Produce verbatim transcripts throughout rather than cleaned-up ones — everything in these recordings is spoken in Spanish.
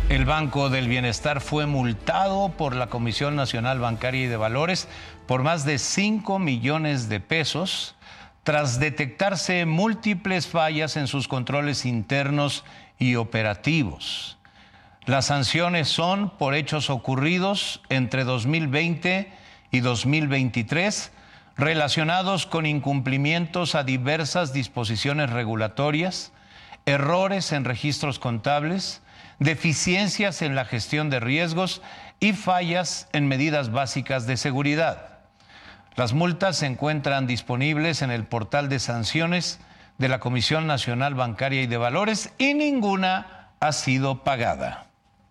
El Banco del Bienestar fue multado por la Comisión Nacional Bancaria y de Valores por más de cinco millones de pesos tras detectarse múltiples fallas en sus controles internos y operativos. Las sanciones son por hechos ocurridos entre dos mil veinte y dos mil veintitrés relacionados con incumplimientos a diversas disposiciones regulatorias, errores en registros contables, deficiencias en la gestión de riesgos y fallas en medidas básicas de seguridad. Las multas se encuentran disponibles en el portal de sanciones de la Comisión Nacional Bancaria y de Valores y ninguna ha sido pagada.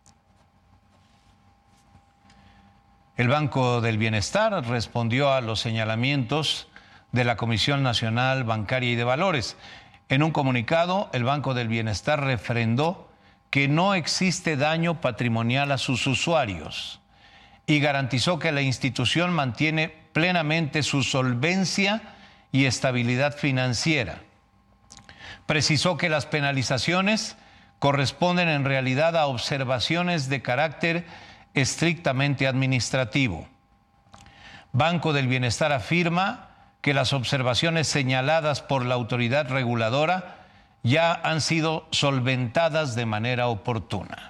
El Banco del Bienestar respondió a los señalamientos de la Comisión Nacional Bancaria y de Valores. En un comunicado, el Banco del Bienestar refrendó que no existe daño patrimonial a sus usuarios y garantizó que la institución mantiene plenamente su solvencia y estabilidad financiera. Precisó que las penalizaciones corresponden en realidad a observaciones de carácter estrictamente administrativo. Banco del Bienestar afirma que las observaciones señaladas por la autoridad reguladora ya han sido solventadas de manera oportuna.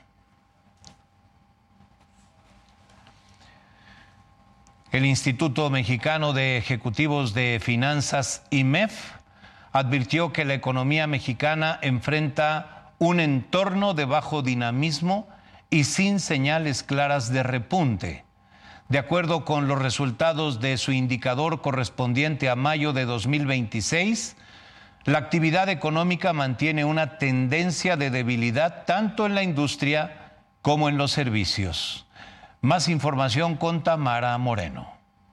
El Instituto Mexicano de Ejecutivos de Finanzas, I M E F, advirtió que la economía mexicana enfrenta un entorno de bajo dinamismo y sin señales claras de repunte. De acuerdo con los resultados de su indicador correspondiente a mayo de dos mil veintiséis, la actividad económica mantiene una tendencia de debilidad tanto en la industria como en los servicios. Más información con Tamara Moreno.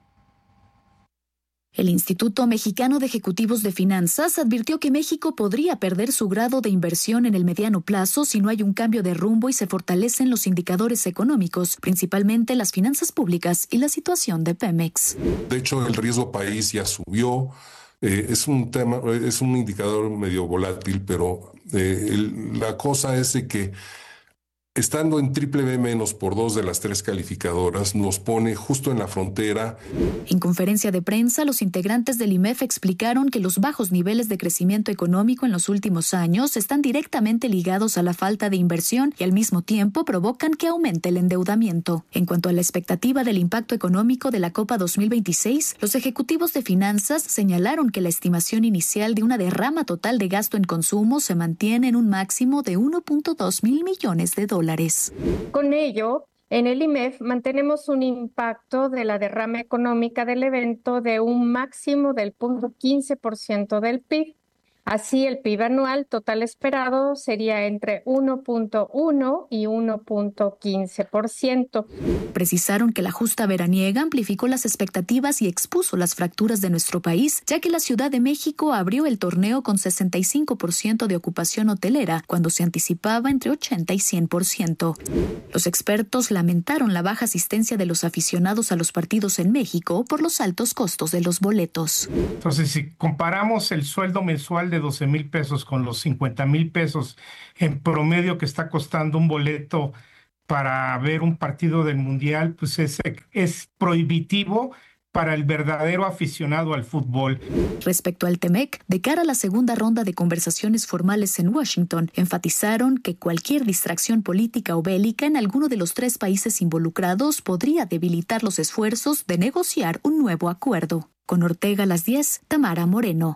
El Instituto Mexicano de Ejecutivos de Finanzas advirtió que México podría perder su grado de inversión en el mediano plazo si no hay un cambio de rumbo y se fortalecen los indicadores económicos, principalmente las finanzas públicas y la situación de Pemex. De hecho, el riesgo país ya subió. Eh, es un tema, es un indicador medio volátil, pero eh, el, la cosa es de que estando en triple B menos por dos de las tres calificadoras, nos pone justo en la frontera. En conferencia de prensa, los integrantes del I M E F explicaron que los bajos niveles de crecimiento económico en los últimos años están directamente ligados a la falta de inversión y al mismo tiempo provocan que aumente el endeudamiento. En cuanto a la expectativa del impacto económico de la Copa dos mil veintiséis, los ejecutivos de finanzas señalaron que la estimación inicial de una derrama total de gasto en consumo se mantiene en un máximo de uno punto dos mil millones de dólares. Con ello, en el I M E F mantenemos un impacto de la derrama económica del evento de un máximo del cero punto quince por ciento del P I B. Así, el P I B anual total esperado sería entre uno punto uno y uno punto quince por ciento. Precisaron que la justa veraniega amplificó las expectativas y expuso las fracturas de nuestro país, ya que la Ciudad de México abrió el torneo con sesenta y cinco por ciento de ocupación hotelera, cuando se anticipaba entre ochenta y cien por ciento. Los expertos lamentaron la baja asistencia de los aficionados a los partidos en México por los altos costos de los boletos. Entonces, si comparamos el sueldo mensual de doce mil pesos con los cincuenta mil pesos en promedio que está costando un boleto para ver un partido del Mundial, pues es, es prohibitivo para el verdadero aficionado al fútbol. Respecto al TEMEC, de cara a la segunda ronda de conversaciones formales en Washington, enfatizaron que cualquier distracción política o bélica en alguno de los tres países involucrados podría debilitar los esfuerzos de negociar un nuevo acuerdo. Con Ortega a las diez, Tamara Moreno.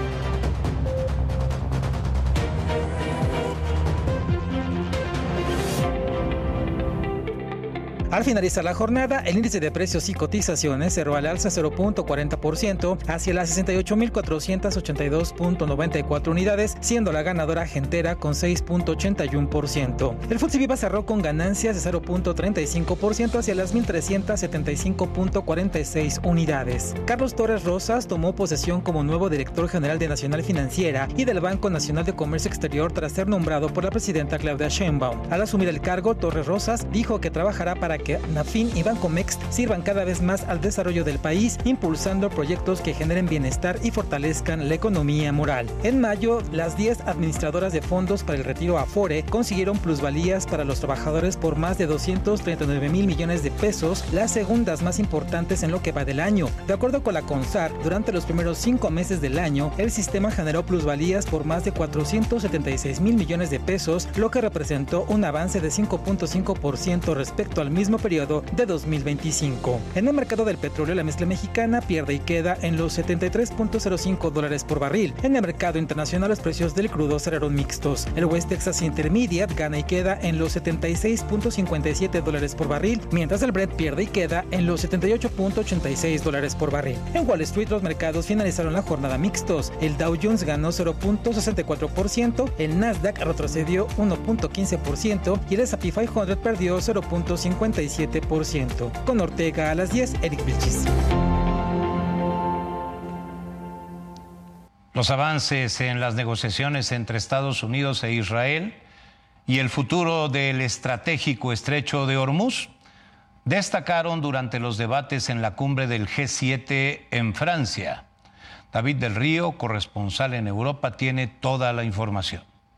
Al finalizar la jornada, el índice de precios y cotizaciones cerró al alza cero punto cuarenta por ciento hacia las sesenta y ocho mil cuatrocientos ochenta y dos punto noventa y cuatro unidades, siendo la ganadora Gentera con seis punto ochenta y uno por ciento. El F T S E Viva cerró con ganancias de cero punto treinta y cinco por ciento hacia las mil trescientos setenta y cinco punto cuarenta y seis unidades. Carlos Torres Rosas tomó posesión como nuevo director general de Nacional Financiera y del Banco Nacional de Comercio Exterior tras ser nombrado por la presidenta Claudia Sheinbaum. Al asumir el cargo, Torres Rosas dijo que trabajará para que que Nafin y Bancomext sirvan cada vez más al desarrollo del país, impulsando proyectos que generen bienestar y fortalezcan la economía moral. En mayo, las diez administradoras de fondos para el retiro Afore consiguieron plusvalías para los trabajadores por más de doscientos treinta y nueve mil millones de pesos, las segundas más importantes en lo que va del año. De acuerdo con la CONSAR, durante los primeros cinco meses del año, el sistema generó plusvalías por más de cuatrocientos setenta y seis mil millones de pesos, lo que representó un avance de cinco punto cinco por ciento respecto al mismo periodo de dos mil veinticinco. En el mercado del petróleo, la mezcla mexicana pierde y queda en los setenta y tres punto cero cinco dólares por barril. En el mercado internacional, los precios del crudo cerraron mixtos. El West Texas Intermediate gana y queda en los setenta y seis punto cincuenta y siete dólares por barril, mientras el Brent pierde y queda en los setenta y ocho punto ochenta y seis dólares por barril. En Wall Street, los mercados finalizaron la jornada mixtos. El Dow Jones ganó cero punto sesenta y cuatro por ciento, el Nasdaq retrocedió uno punto quince por ciento y el ese and pe quinientos perdió cero punto cincuenta y siete por ciento. Con Ortega a las diez, Eric Vilchis. Los avances en las negociaciones entre Estados Unidos e Israel y el futuro del estratégico estrecho de Hormuz destacaron durante los debates en la cumbre del G siete en Francia. David del Río, corresponsal en Europa, tiene toda la información.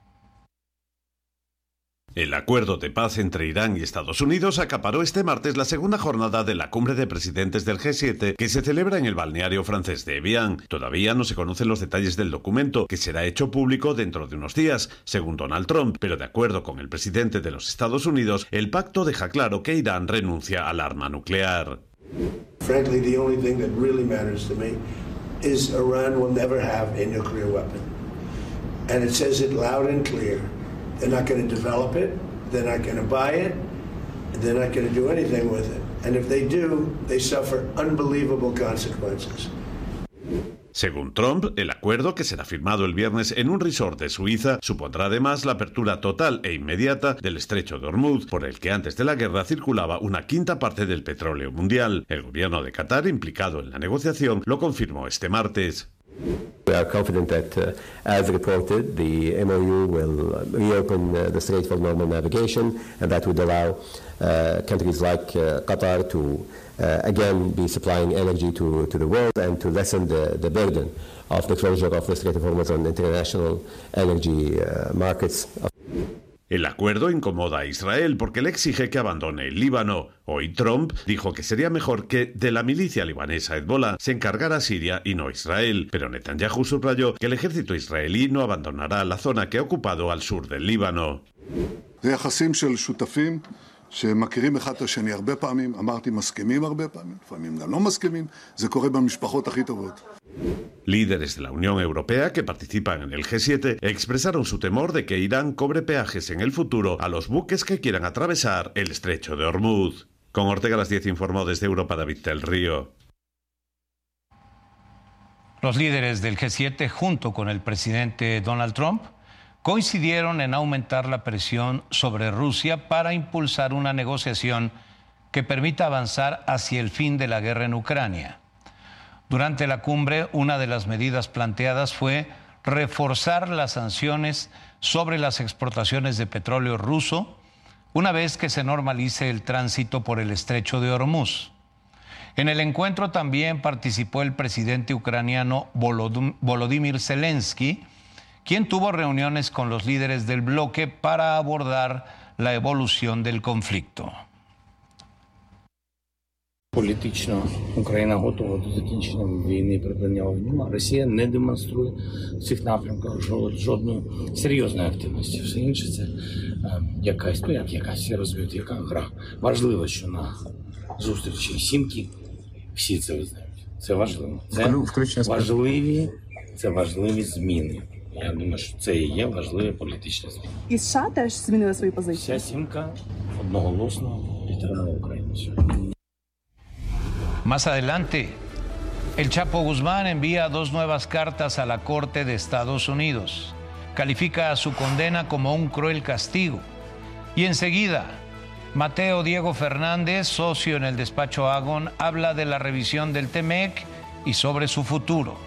El acuerdo de paz entre Irán y Estados Unidos acaparó este martes la segunda jornada de la cumbre de presidentes del G siete que se celebra en el balneario francés de Evian. Todavía no se conocen los detalles del documento, que será hecho público dentro de unos días, según Donald Trump, pero de acuerdo con el presidente de los Estados Unidos, el pacto deja claro que Irán renuncia al arma nuclear. Frankly, the only thing that really matters to me is Iran will never have a nuclear weapon. And it says it loud and clear. They're not going to develop it, they're not going to buy it, they're not going to do anything with it. And if they do, they suffer unbelievable consequences. Según Trump, el acuerdo, que será firmado el viernes en un resort de Suiza, supondrá además la apertura total e inmediata del estrecho de Hormuz, por el que antes de la guerra circulaba una quinta parte del petróleo mundial. El gobierno de Qatar, implicado en la negociación, lo confirmó este martes. We are confident that, uh, as reported, the M O U will uh, reopen uh, the Strait for normal navigation, and that would allow uh, countries like uh, Qatar to uh, again be supplying energy to, to the world and to lessen the, the burden of the closure of the Strait of Hormuz on international energy uh, markets. El acuerdo incomoda a Israel porque le exige que abandone el Líbano. Hoy Trump dijo que sería mejor que de la milicia libanesa Hezbollah se encargara Siria y no Israel, pero Netanyahu subrayó que el ejército israelí no abandonará la zona que ha ocupado al sur del Líbano. שמכירים אחד את השני הרבה פעמים, אמרתי מסכימים הרבה פעמים, לפעמים גם לא מסכימים, זה קורה במשפחות הכי טובות. Líderes de la Unión Europea que participan en el G siete expresaron su temor de que Irán cobre peajes en el futuro a los buques que quieran atravesar el estrecho de Hormuz. Con Ortega a las diez informó desde Europa David del Río. Los líderes del G siete, junto con el presidente Donald Trump, coincidieron en aumentar la presión sobre Rusia para impulsar una negociación que permita avanzar hacia el fin de la guerra en Ucrania. Durante la cumbre, una de las medidas planteadas fue reforzar las sanciones sobre las exportaciones de petróleo ruso una vez que se normalice el tránsito por el estrecho de Hormuz. En el encuentro también participó el presidente ucraniano Volodymyr Zelensky, quien tuvo reuniones con los líderes del bloque para abordar la evolución del conflicto. Політично Україна готова до закінчення війни, припинення вогню, а Росія не демонструє в цих напрямках жодної серйозної активності. Все інше це якась, ну як якась, я розумію, яка гра. Важливо, що на зустрічі сімки всі це визнають. Це важливо. Це важливі, це важливі зміни. Я думаю, що це і є важливі політичні зміни. І США теж змінили свої позиції? Вся сімка одноголосно підтримала Україну сьогодні. Más adelante, el Chapo Guzmán envía dos nuevas cartas a la Corte de Estados Unidos. Califica a su condena como un cruel castigo. Y enseguida, Mateo Diego Fernández, socio en el despacho Agon, habla de la revisión del T-MEC y sobre su futuro.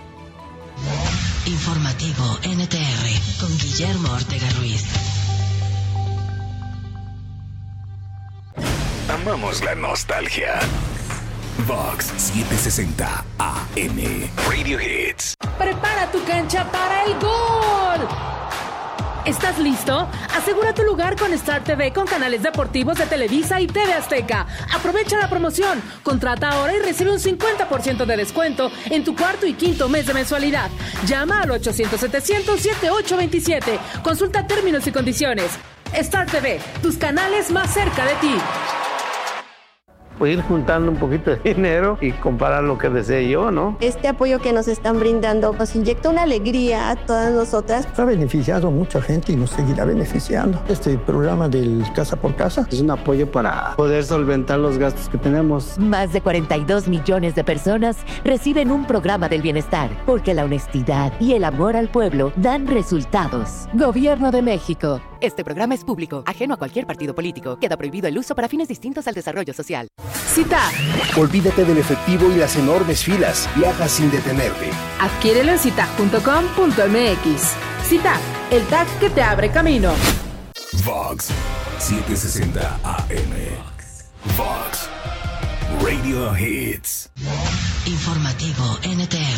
Informativo N T R con Guillermo Ortega Ruiz. Amamos la nostalgia. Vox setecientos sesenta A M. Radio Hits. Prepara tu cancha para el gol. ¿Estás listo? Asegura tu lugar con Star T V con canales deportivos de Televisa y T V Azteca. Aprovecha la promoción. Contrata ahora y recibe un cincuenta por ciento de descuento en tu cuarto y quinto mes de mensualidad. Llama al ochocientos setecientos setenta y ocho veintisiete. Consulta términos y condiciones. Star T V, tus canales más cerca de ti. Pues ir juntando un poquito de dinero y comprar lo que desee yo, ¿no? Este apoyo que nos están brindando nos inyecta una alegría a todas nosotras. Ha beneficiado a mucha gente y nos seguirá beneficiando. Este programa del Casa por Casa es un apoyo para poder solventar los gastos que tenemos. Más de cuarenta y dos millones de personas reciben un programa del bienestar, porque la honestidad y el amor al pueblo dan resultados. Gobierno de México. Este programa es público, ajeno a cualquier partido político. Queda prohibido el uso para fines distintos al desarrollo social. Citac. Olvídate del efectivo y las enormes filas. Viaja sin detenerte. Adquiérelo en citac punto com punto m x. Citac, el tag que te abre camino. Vox setecientos sesenta A M. Vox Radio Hits. Informativo N T R.